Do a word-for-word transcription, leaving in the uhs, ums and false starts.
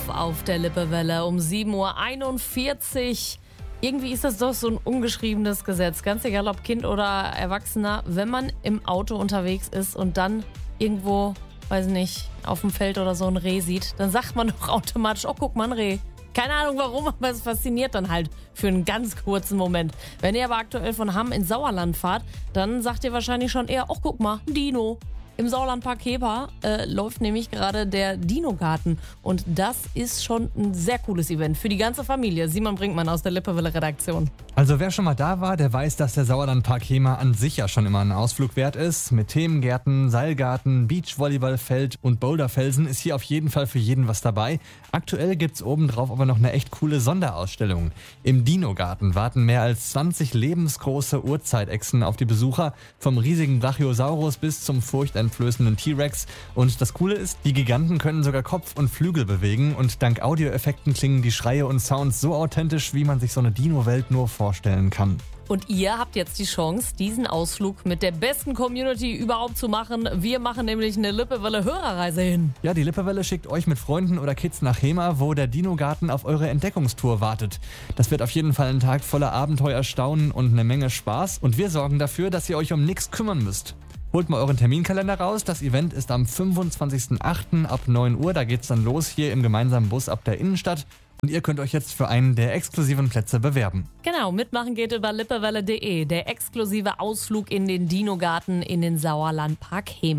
Dorf auf der Lippewelle um sieben Uhr einundvierzig. Irgendwie ist das doch so ein ungeschriebenes Gesetz, ganz egal ob Kind oder Erwachsener, wenn man im Auto unterwegs ist und dann irgendwo, weiß nicht, auf dem Feld oder so ein Reh sieht, dann sagt man doch automatisch, oh guck mal, ein Reh. Keine Ahnung warum, aber es fasziniert dann halt für einen ganz kurzen Moment. Wenn ihr aber aktuell von Hamm ins Sauerland fahrt, dann sagt ihr wahrscheinlich schon eher, oh guck mal, ein Dino. Im Sauerlandpark Kepa äh, läuft nämlich gerade der Dino-Garten und das ist schon ein sehr cooles Event für die ganze Familie. Simon Brinkmann aus der Lippewelle-Redaktion. Also wer schon mal da war, der weiß, dass der Sauerlandpark Kepa an sich ja schon immer ein Ausflug wert ist. Mit Themengärten, Seilgarten, Beachvolleyballfeld und Boulderfelsen ist hier auf jeden Fall für jeden was dabei. Aktuell gibt's obendrauf aber noch eine echt coole Sonderausstellung. Im Dino-Garten warten mehr als zwanzig lebensgroße Urzeitechsen auf die Besucher, vom riesigen Brachiosaurus bis zum furchteinflößenden T-Rex. Und das Coole ist, die Giganten können sogar Kopf und Flügel bewegen und dank Audioeffekten klingen die Schreie und Sounds so authentisch, wie man sich so eine Dino-Welt nur vorstellen kann. Und ihr habt jetzt die Chance, diesen Ausflug mit der besten Community überhaupt zu machen. Wir machen nämlich eine Lippewelle-Hörerreise hin. Ja, die Lippewelle schickt euch mit Freunden oder Kids nach Hemer, wo der Dino-Garten auf eure Entdeckungstour wartet. Das wird auf jeden Fall ein Tag voller Abenteuer, Staunen und eine Menge Spaß. Und wir sorgen dafür, dass ihr euch um nichts kümmern müsst. Holt mal euren Terminkalender raus. Das Event ist am fünfundzwanzigsten achten ab neun Uhr. Da geht's dann los hier im gemeinsamen Bus ab der Innenstadt. Und ihr könnt euch jetzt für einen der exklusiven Plätze bewerben. Genau, mitmachen geht über lippewelle punkt de. Der exklusive Ausflug in den Dino-Garten in den Sauerlandpark Hemer.